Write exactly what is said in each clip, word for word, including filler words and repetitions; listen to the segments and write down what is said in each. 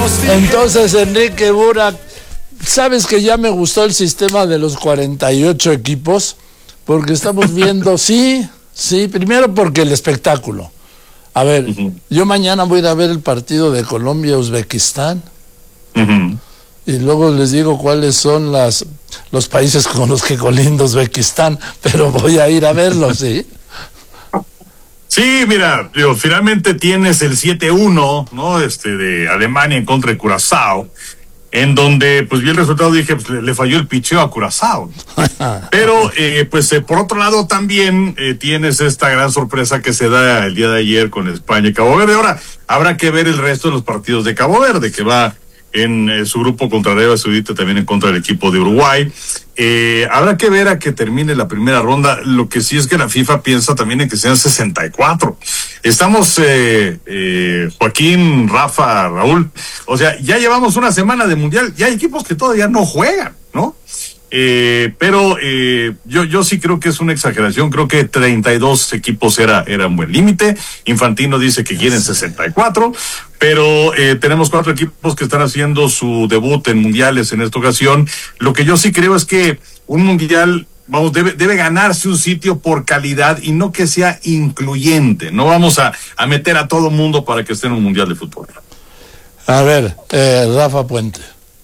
Entonces, Enrique Burak, ¿sabes que ya me gustó el sistema de los cuarenta y ocho equipos? Porque estamos viendo, sí, sí, primero porque el espectáculo. A ver, uh-huh. yo mañana voy a ir a ver el partido de Colombia-Uzbekistán. Uh-huh. Y luego les digo cuáles son las los países con los que colinda Uzbekistán, pero voy a ir a verlos, ¿sí? Sí, mira, digo, finalmente tienes el siete uno, ¿no? Este, de Alemania en contra de Curazao, en donde, pues vi el resultado y dije, pues le, le falló el picheo a Curazao. Pero, eh, pues, eh, por otro lado también eh, tienes esta gran sorpresa que se da el día de ayer con España y Cabo Verde. Ahora, habrá que ver el resto de los partidos de Cabo Verde, que va en eh, su grupo contra Arabia Saudita, también en contra del equipo de Uruguay. Eh, habrá que ver a que termine la primera ronda. Lo que sí es que la FIFA piensa también en que sean sesenta y cuatro. Estamos, eh, eh, Joaquín, Rafa, Raúl, o sea, ya llevamos una semana de mundial, ya hay equipos que todavía no juegan, ¿no? Eh, pero eh, yo yo sí creo que es una exageración. Creo que treinta y dos equipos era era un buen límite. Infantino dice que quieren sesenta y cuatro, pero eh, tenemos cuatro equipos que están haciendo su debut en mundiales en esta ocasión. Lo que yo sí creo es que un mundial, vamos, debe debe ganarse un sitio por calidad y no que sea incluyente. No vamos a a meter a todo mundo para que esté en un mundial de fútbol. A ver, eh, Rafa Puente.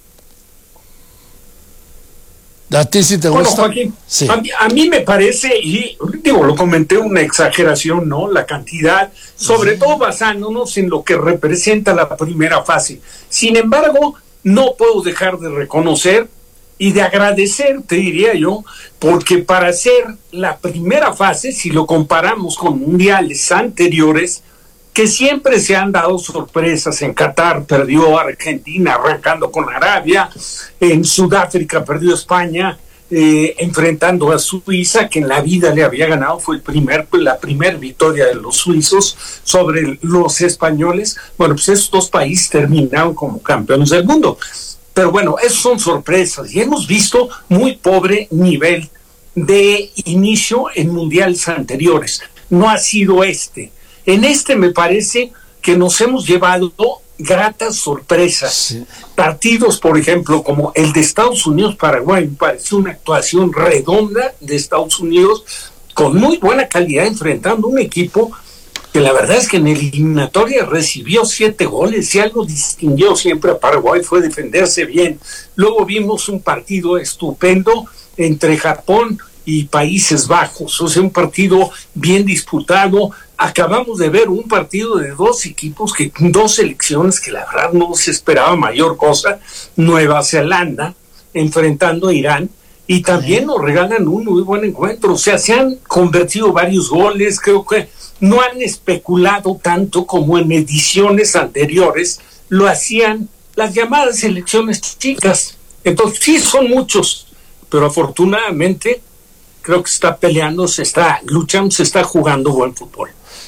¿A ti sí te bueno, gusta? Joaquín, sí. a, mí, a mí me parece, y digo, lo comenté, una exageración, ¿no? La cantidad, sobre sí. todo basándonos en lo que representa la primera fase. Sin embargo, no puedo dejar de reconocer y de agradecer, te diría yo, porque para hacer la primera fase, si lo comparamos con mundiales anteriores, que siempre se han dado sorpresas. En Qatar perdió Argentina arrancando con Arabia, en Sudáfrica perdió España eh, enfrentando a Suiza, que en la vida le había ganado, fue el primer, la primera victoria de los suizos sobre los españoles. Bueno, pues esos dos países terminaron como campeones del mundo. Pero bueno, esas son sorpresas y hemos visto muy pobre nivel de inicio en mundiales anteriores. No ha sido este. En este me parece que nos hemos llevado gratas sorpresas. Sí. Partidos, por ejemplo, como el de Estados Unidos-Paraguay, me parece una actuación redonda de Estados Unidos con muy buena calidad, enfrentando un equipo que la verdad es que en eliminatoria recibió siete goles y algo distinguió siempre a Paraguay fue defenderse bien. Luego vimos un partido estupendo entre Japón y Países Bajos, o sea, un partido bien disputado. Acabamos de ver un partido de dos equipos, que dos selecciones que la verdad no se esperaba mayor cosa. Nueva Zelanda enfrentando a Irán, y también nos regalan un muy buen encuentro. O sea, se han convertido varios goles. Creo que no han especulado tanto como en ediciones anteriores lo hacían las llamadas selecciones chicas. Entonces sí son muchos, pero afortunadamente creo que se está peleando, se está luchando, se está jugando buen fútbol.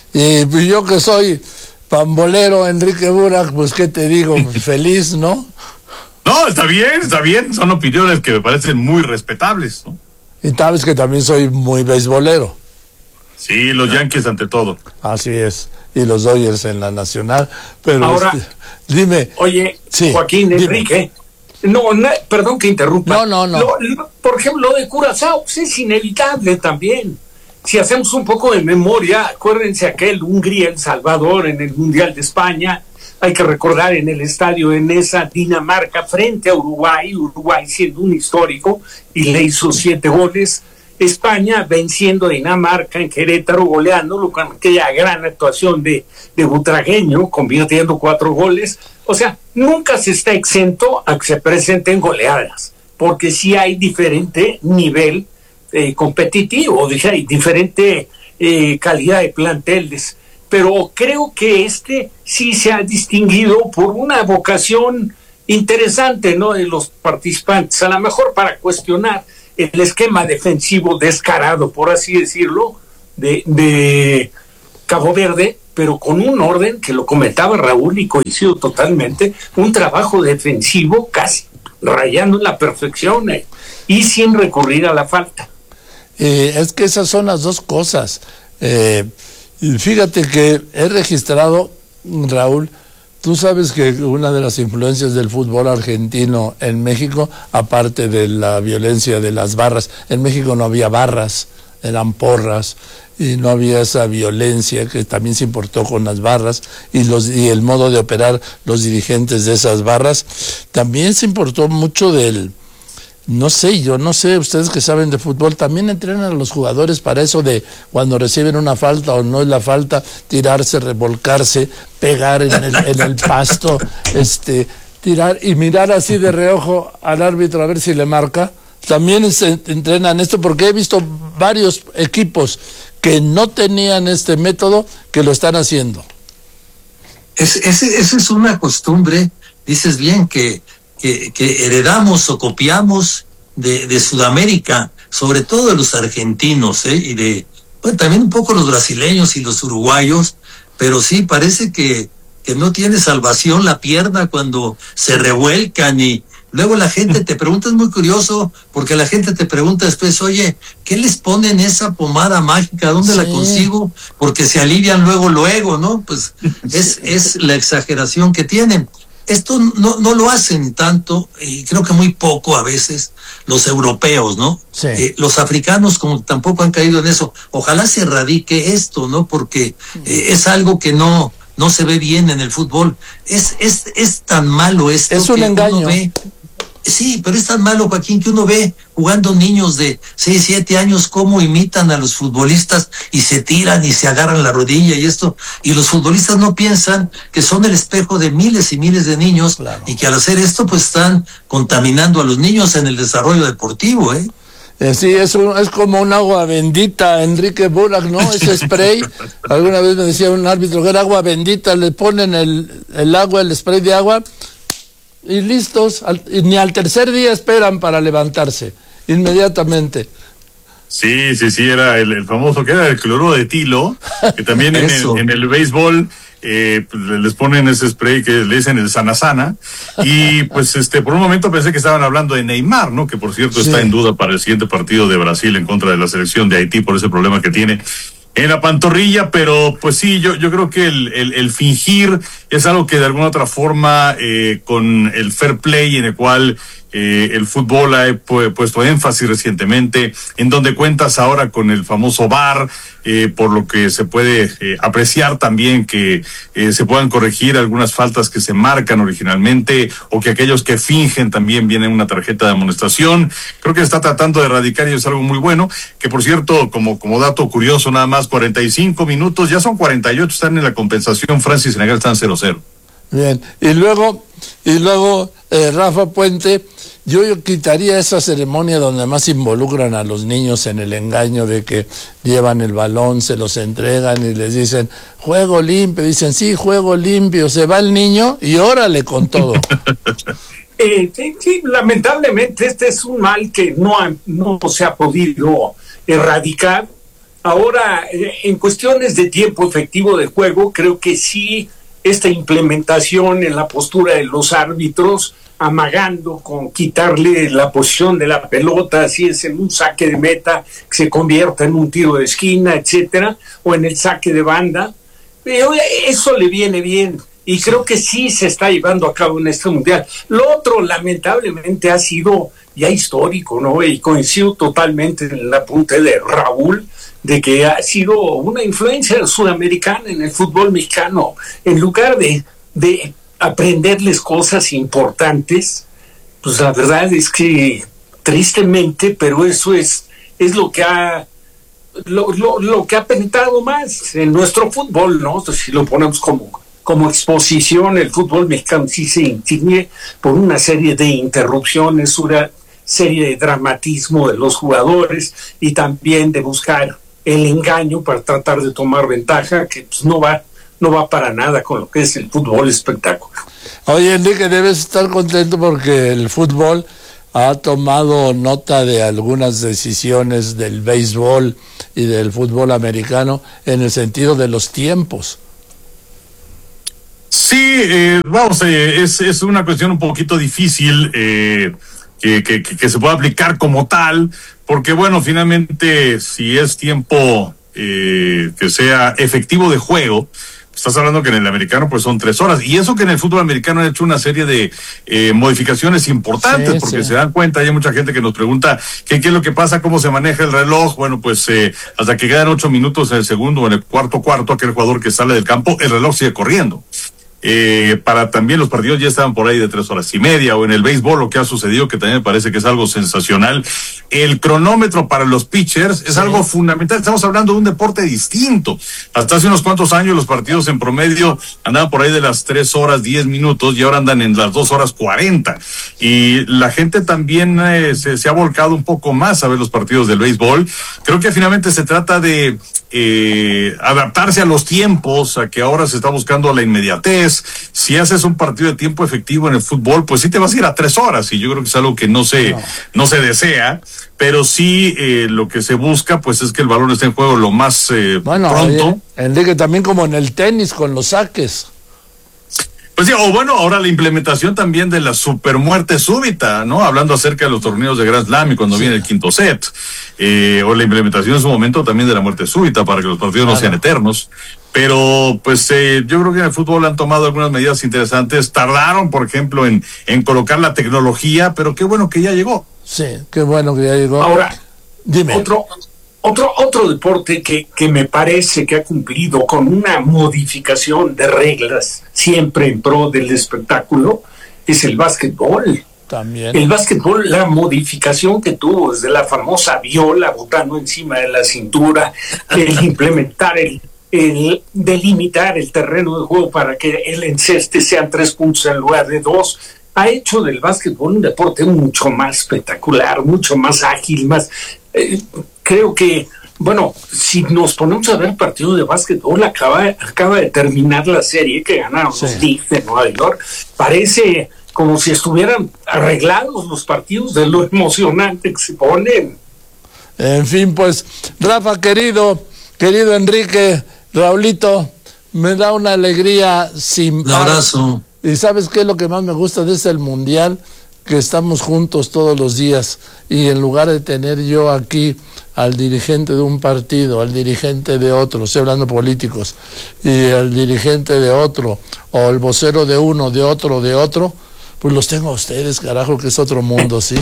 Y yo que soy pambolero, Enrique Burak, pues qué te digo, feliz, ¿no? No, está bien, está bien, son opiniones que me parecen muy respetables, ¿no? Y sabes que también soy muy beisbolero. Sí, los Yankees ante todo. Así es, y los Dodgers en la nacional, pero ahora, este, dime. Oye, sí, Joaquín, dime. Enrique, no, no, perdón que interrumpa. No, no, no. Lo, lo, por ejemplo, lo de Curazao pues es inevitable también. Si hacemos un poco de memoria, acuérdense aquel Hungría-El Salvador en el Mundial de España. Hay que recordar en el estadio en esa Dinamarca frente a Uruguay, Uruguay siendo un histórico y le hizo siete goles. España venciendo a Dinamarca en Querétaro, goleándolo con aquella gran actuación de, de Butragueño, convirtiendo cuatro goles. O sea, nunca se está exento a que se presenten goleadas, porque sí hay diferente nivel eh, competitivo, hay diferente eh, calidad de planteles. Pero creo que este sí se ha distinguido por una vocación interesante, ¿no?, de los participantes, a lo mejor para cuestionar el esquema defensivo descarado, por así decirlo, de, de Cabo Verde, pero con un orden que lo comentaba Raúl y coincido totalmente, un trabajo defensivo casi rayando en la perfección eh, y sin recurrir a la falta. Eh, es que esas son las dos cosas. Eh, fíjate que he registrado, Raúl, Tú sabes que una de las influencias del fútbol argentino en México, aparte de la violencia de las barras, en México no había barras, eran porras, y no había esa violencia que también se importó con las barras y los y el modo de operar los dirigentes de esas barras. También se importó mucho del, no sé, yo no sé, ustedes que saben de fútbol, también entrenan a los jugadores para eso de cuando reciben una falta o no es la falta, tirarse, revolcarse, pegar en el, en el pasto, este, tirar y mirar así de reojo al árbitro a ver si le marca. También se entrenan esto porque he visto varios equipos que no tenían este método que lo están haciendo. Es, es, esa es una costumbre, dices bien, que, que, que heredamos o copiamos de, de Sudamérica, sobre todo de los argentinos, ¿eh? Y de, bueno, también un poco los brasileños y los uruguayos, pero sí parece que, que no tiene salvación la pierna cuando se revuelcan y luego la gente te pregunta, es muy curioso, porque la gente te pregunta después, oye, ¿qué les ponen esa pomada mágica? ¿Dónde sí. la consigo? Porque se alivian luego, luego, ¿no? Pues es, es la exageración que tienen. Esto no, no lo hacen tanto, y creo que muy poco a veces, los europeos, ¿no? Sí. Eh, los africanos como tampoco han caído en eso. Ojalá se erradique esto, ¿no? Porque eh, es algo que no... no se ve bien en el fútbol. Es, es, es tan malo esto. Es un que engaño. Uno ve, sí, pero es tan malo, Joaquín, que uno ve jugando niños de seis, siete años cómo imitan a los futbolistas y se tiran y se agarran la rodilla y esto. Y los futbolistas no piensan que son el espejo de miles y miles de niños, claro. Y que al hacer esto pues están contaminando a los niños en el desarrollo deportivo, ¿eh? Eh, sí, es, un, es como un agua bendita, Enrique Burak, ¿no? Ese spray, alguna vez me decía un árbitro que era agua bendita, le ponen el, el agua, el spray de agua, y listos, al, y ni al tercer día esperan para levantarse, inmediatamente. Sí, sí, sí, era el, el famoso, que era el cloruro de etilo, que también en el, en el béisbol... Eh, pues les ponen ese spray que le dicen el sana sana, y pues este por un momento pensé que estaban hablando de Neymar, ¿no? Que por cierto sí. está en duda para el siguiente partido de Brasil en contra de la selección de Haití por ese problema que tiene en la pantorrilla, pero pues sí, yo yo creo que el, el, el fingir es algo que de alguna otra forma eh, con el fair play en el cual eh, el fútbol ha pu- puesto énfasis recientemente, en donde cuentas ahora con el famoso V A R, eh, por lo que se puede eh, apreciar también que eh, se puedan corregir algunas faltas que se marcan originalmente o que aquellos que fingen también vienen una tarjeta de amonestación. Creo que está tratando de erradicar y es algo muy bueno, que por cierto, como, como dato curioso nada más, cuarenta y cinco minutos, ya son cuarenta y ocho, están en la compensación, Francia y Senegal están cero cero. Bien, y luego, y luego eh, Rafa Puente, yo, yo quitaría esa ceremonia donde más involucran a los niños en el engaño de que llevan el balón, se los entregan y les dicen, juego limpio, dicen, sí, juego limpio, se va el niño y órale con todo. Eh, sí, sí, lamentablemente este es un mal que no, ha, no se ha podido erradicar. Ahora, eh, en cuestiones de tiempo efectivo de juego, creo que sí, esta implementación en la postura de los árbitros, amagando con quitarle la posición de la pelota, si es en un saque de meta, que se convierta en un tiro de esquina, etcétera, o en el saque de banda, pero eso le viene bien. Y creo que sí se está llevando a cabo en este mundial. Lo otro, lamentablemente, ha sido ya histórico, ¿no? Y coincido totalmente en el apunte de Raúl, de que ha sido una influencia sudamericana en el fútbol mexicano. En lugar de, de aprenderles cosas importantes, pues la verdad es que, tristemente, pero eso es, es lo que ha... Lo, lo, lo que ha penetrado más en nuestro fútbol, ¿no? Entonces, si lo ponemos como... como exposición, el fútbol mexicano sí se insigne por una serie de interrupciones, una serie de dramatismo de los jugadores y también de buscar el engaño para tratar de tomar ventaja, que pues, no va no va para nada con lo que es el fútbol espectáculo. Oye, Enrique, debes estar contento porque el fútbol ha tomado nota de algunas decisiones del béisbol y del fútbol americano en el sentido de los tiempos. Sí, eh, vamos, eh, es, es una cuestión un poquito difícil eh, que, que, que se pueda aplicar como tal, porque bueno, finalmente si es tiempo eh, que sea efectivo de juego, Estás hablando que en el americano pues son tres horas. Y eso que en el fútbol americano han hecho una serie de eh, modificaciones importantes, sí, porque sí. se dan cuenta, hay mucha gente que nos pregunta qué, qué es lo que pasa, cómo se maneja el reloj. Bueno, pues eh, hasta que quedan ocho minutos en el segundo o en el cuarto cuarto, aquel jugador que sale del campo, el reloj sigue corriendo. Eh, para también los partidos ya estaban por ahí de tres horas y media, o en el béisbol lo que ha sucedido, que también me parece que es algo sensacional. El cronómetro para los pitchers es sí. algo fundamental. Estamos hablando de un deporte distinto. Hasta hace unos cuantos años los partidos en promedio andaban por ahí de las tres horas diez minutos y ahora andan en las dos horas cuarenta. Y la gente también eh, se, se ha volcado un poco más a ver los partidos del béisbol. Creo que finalmente se trata de eh, adaptarse a los tiempos, a que ahora se está buscando la inmediatez. Si haces un partido de tiempo efectivo en el fútbol, pues sí te vas a ir a tres horas, y yo creo que es algo que no se, no, no se desea, pero sí eh, lo que se busca pues es que el balón esté en juego lo más eh, bueno, pronto. Oye, Enrique, también como en el tenis con los saques. Pues sí, o bueno, ahora la implementación también de la supermuerte súbita, ¿no? Hablando acerca de los torneos de Grand Slam y cuando sí. viene el quinto set, eh, o la implementación en su momento también de la muerte súbita para que los partidos claro. no sean eternos. Pero pues eh, yo creo que en el fútbol han tomado algunas medidas interesantes. Tardaron, por ejemplo, en, en colocar la tecnología, pero qué bueno que ya llegó. Sí, qué bueno que ya llegó. Ahora, dime. Otro... Otro, otro deporte que, que me parece que ha cumplido con una modificación de reglas siempre en pro del espectáculo es el básquetbol. También. El básquetbol, la modificación que tuvo desde la famosa viola botando encima de la cintura, el implementar, el, el delimitar el terreno de juego para que el enceste sean tres puntos en lugar de dos, ha hecho del básquetbol un deporte mucho más espectacular, mucho más ágil, más... Eh, creo que, bueno, si nos ponemos a ver el partido de básquetbol, acaba, acaba de terminar la serie que ganaron sí. los Knicks de Nueva York. Parece como si estuvieran arreglados los partidos de lo emocionante que se ponen. En fin, pues, Rafa, querido, querido Enrique, Raulito, me da una alegría sin par. Un abrazo. Y ¿sabes qué es lo que más me gusta de este el Mundial? Que estamos juntos todos los días, y en lugar de tener yo aquí al dirigente de un partido, al dirigente de otro, estoy hablando políticos, y al dirigente de otro, o el vocero de uno, de otro, de otro, pues los tengo a ustedes, carajo, que es otro mundo, ¿sí?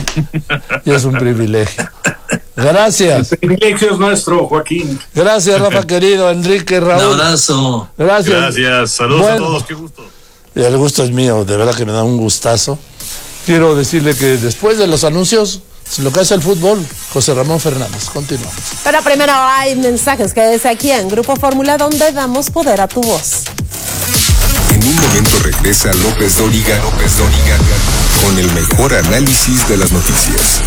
Y es un privilegio. Gracias. El privilegio es nuestro, Joaquín. Gracias, Rafa, querido, Enrique, Raúl. Un abrazo. Gracias. Gracias, saludos bueno, a todos, qué gusto. Y el gusto es mío, de verdad que me da un gustazo. Quiero decirle que después de los anuncios, lo que hace el fútbol, José Ramón Fernández. Continuamos. Pero primero hay mensajes. Quédese aquí en Grupo Fórmula, donde damos poder a tu voz. En un momento regresa López Dóriga, López Dóriga, con el mejor análisis de las noticias.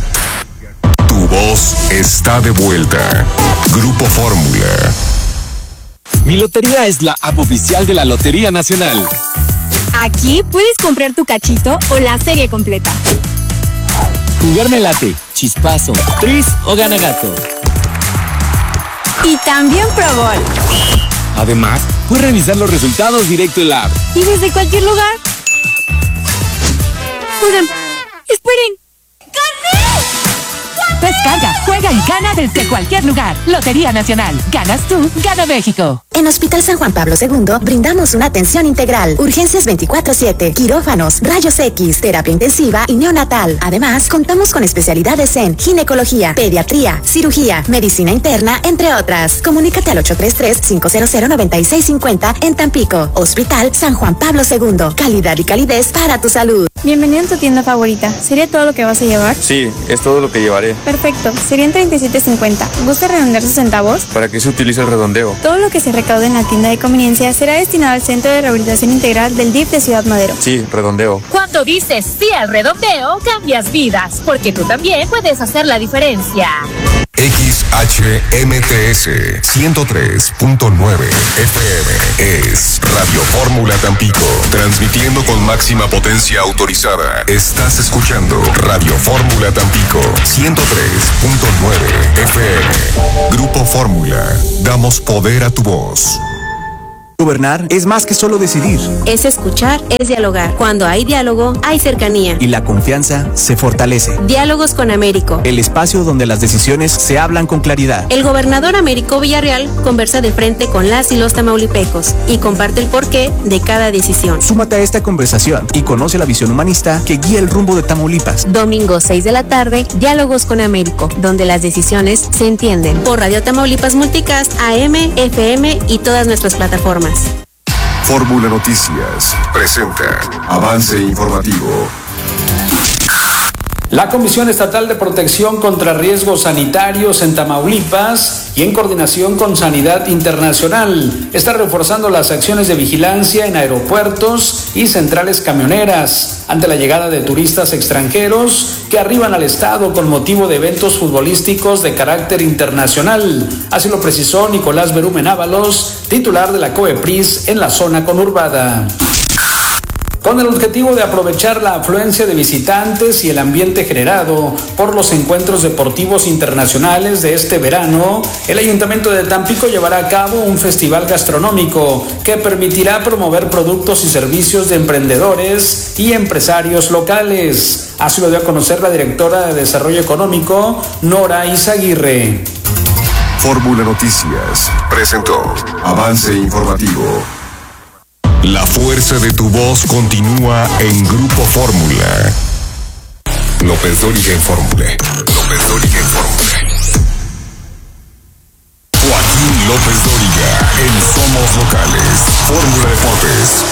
Tu voz está de vuelta. Grupo Fórmula. Mi Lotería es la app oficial de la Lotería Nacional. Aquí puedes comprar tu cachito o la serie completa. Jugarme late, chispazo, tris o gana gato. Y también Pro Bowl. Además, puedes revisar los resultados directo en la app. Y desde cualquier lugar. Oigan, esperen. ¡Gané! Descarga, juega y gana desde cualquier lugar. Lotería Nacional. Ganas tú, gana México. En Hospital San Juan Pablo segundo brindamos una atención integral, urgencias veinticuatro siete, quirófanos, rayos X, terapia intensiva y neonatal. Además, contamos con especialidades en ginecología, pediatría, cirugía, medicina interna, entre otras. Comunícate al ocho tres tres, cinco cero cero, nueve seis cinco cero en Tampico. Hospital San Juan Pablo segundo. Calidad y calidez para tu salud. Bienvenido a tu tienda favorita. ¿Sería todo lo que vas a llevar? Sí, es todo lo que llevaré. Perfecto, serían treinta y siete cincuenta. ¿Gusta redondear sus centavos? ¿Para qué se utiliza el redondeo? Todo lo que se recaude en la tienda de conveniencia será destinado al Centro de Rehabilitación Integral del D I F de Ciudad Madero. Sí, redondeo. Cuando dices sí al redondeo, cambias vidas, porque tú también puedes hacer la diferencia. X H M T S ciento tres punto nueve F M es Radio Fórmula Tampico, transmitiendo con máxima potencia autorizada. Estás escuchando Radio Fórmula Tampico ciento tres punto nueve F M. Grupo Fórmula, damos poder a tu voz. Gobernar es más que solo decidir. Es escuchar, es dialogar. Cuando hay diálogo, hay cercanía. Y la confianza se fortalece. Diálogos con Américo. El espacio donde las decisiones se hablan con claridad. El gobernador Américo Villarreal conversa de frente con las y los tamaulipecos y comparte el porqué de cada decisión. Súmate a esta conversación y conoce la visión humanista que guía el rumbo de Tamaulipas. Domingo seis de la tarde, Diálogos con Américo, donde las decisiones se entienden. Por Radio Tamaulipas Multicast, A M, F M y todas nuestras plataformas. Fórmula Noticias presenta Avance Informativo. La Comisión Estatal de Protección contra Riesgos Sanitarios en Tamaulipas y en coordinación con Sanidad Internacional está reforzando las acciones de vigilancia en aeropuertos y centrales camioneras ante la llegada de turistas extranjeros que arriban al estado con motivo de eventos futbolísticos de carácter internacional. Así lo precisó Nicolás Berumen Ábalos, titular de la COEPRIS en la zona conurbada. Con el objetivo de aprovechar la afluencia de visitantes y el ambiente generado por los encuentros deportivos internacionales de este verano, el Ayuntamiento de Tampico llevará a cabo un festival gastronómico que permitirá promover productos y servicios de emprendedores y empresarios locales. Así lo dio a conocer la directora de Desarrollo Económico, Nora Izaguirre. Fórmula Noticias presentó Avance Informativo. La fuerza de tu voz continúa en Grupo Fórmula. López Dóriga en Fórmula. López Dóriga en Fórmula. Joaquín López Dóriga en Somos Locales. Fórmula Deportes.